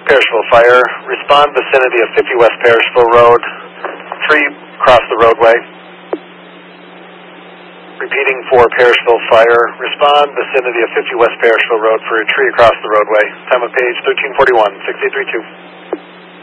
Perishville Fire, respond vicinity of 50 West Perishville Road, 3 cross the roadway. Repeating for Perishville Fire, respond vicinity of 50 West Perishville Road for a tree across the roadway. Time of page 1341, 6832.